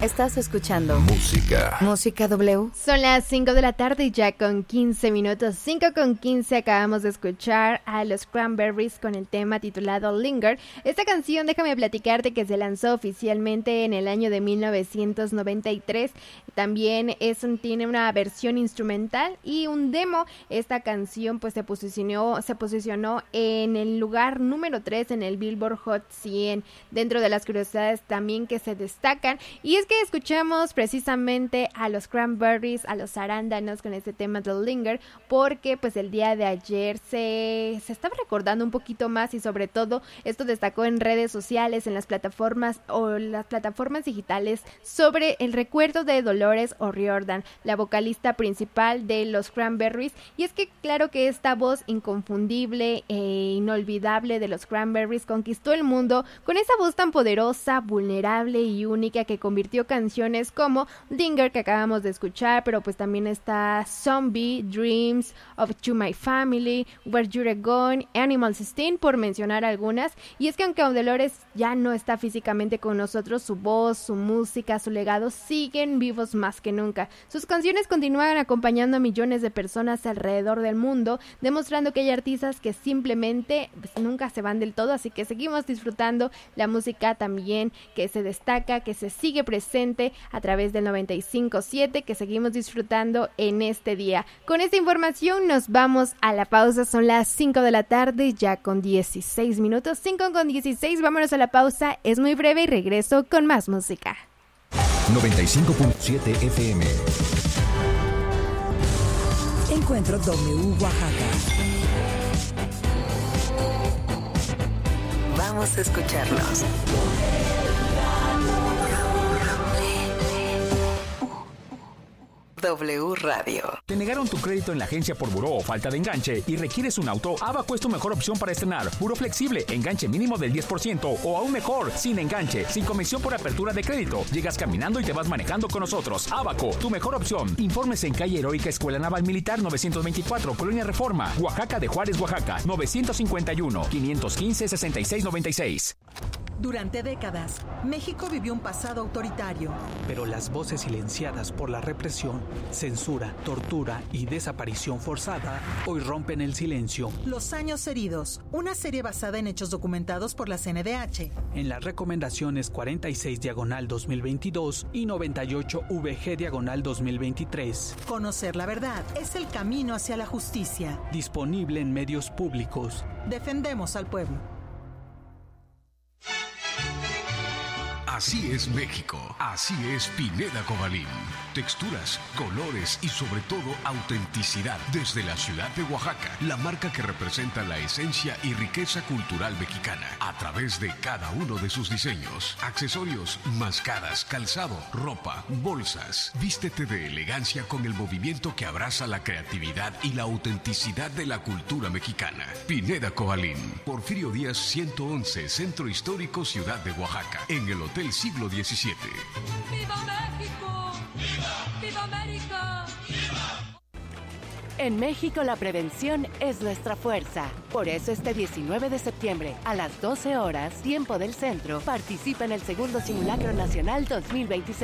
Estás escuchando Música W. Son las 5 de la tarde ya con 15 minutos. 5:15 acabamos de escuchar a los Cranberries con el tema titulado Linger. Esta canción, déjame platicarte que se lanzó oficialmente en el año de 1993. También tiene una versión instrumental y un demo. Esta canción pues se posicionó en el lugar número 3 en el Billboard Hot 100. Dentro de las curiosidades también que se destacan, y es que escuchamos precisamente a los Cranberries, a los Arándanos con este tema de Linger, porque pues el día de ayer se estaba recordando un poquito más, y sobre todo esto destacó en redes sociales, en las plataformas digitales, sobre el recuerdo de Dolores O'Riordan, la vocalista principal de los Cranberries. Y es que claro que esta voz inconfundible e inolvidable de los Cranberries conquistó el mundo con esa voz tan poderosa, vulnerable y única que convirtió canciones como Linger, que acabamos de escuchar, pero pues también está Zombie, Dreams of To My Family, Where You're Gone, Animals Sting, por mencionar algunas. Y es que aunque Dolores ya no está físicamente con nosotros, su voz, su música, su legado siguen vivos más que nunca. Sus canciones continúan acompañando a millones de personas alrededor del mundo, demostrando que hay artistas que simplemente pues, nunca se van del todo, así que seguimos disfrutando la música también que se destaca, que se sigue presente a través del 95.7, que seguimos disfrutando en este día. Con esta información nos vamos a la pausa, son las 5 de la tarde ya con 16 minutos, 5:16, vámonos a la pausa, es muy breve y regreso con más música. 95.7 FM. Encuentro W Oaxaca. Vamos a escucharlos. W Radio. ¿Te negaron tu crédito en la agencia por buró o falta de enganche y requieres un auto? Abaco es tu mejor opción para estrenar. Buró flexible, enganche mínimo del 10% o aún mejor, sin enganche, sin comisión por apertura de crédito. Llegas caminando y te vas manejando con nosotros. Abaco, tu mejor opción. Informes en calle Heroica Escuela Naval Militar 924, Colonia Reforma, Oaxaca de Juárez, Oaxaca, 951-515-6696. Durante décadas, México vivió un pasado autoritario. Pero las voces silenciadas por la represión, censura, tortura y desaparición forzada hoy rompen el silencio. Los años heridos, una serie basada en hechos documentados por la CNDH. En las recomendaciones 46/2022 y 98-VG/2023. Conocer la verdad es el camino hacia la justicia. Disponible en medios públicos. Defendemos al pueblo. Así es México, así es Pineda Cobalín. Texturas, colores y sobre todo autenticidad desde la ciudad de Oaxaca, la marca que representa la esencia y riqueza cultural mexicana a través de cada uno de sus diseños, accesorios, mascadas, calzado, ropa, bolsas. Vístete de elegancia con el movimiento que abraza la creatividad y la autenticidad de la cultura mexicana. Pineda Cobalín, Porfirio Díaz 111, Centro Histórico, Ciudad de Oaxaca, en el Hotel Siglo XVII. ¡Viva México! ¡Viva! ¡Viva América! ¡Viva! En México la prevención es nuestra fuerza. Por eso este 19 de septiembre a las 12 horas, tiempo del centro, participa en el segundo Simulacro Nacional 2026.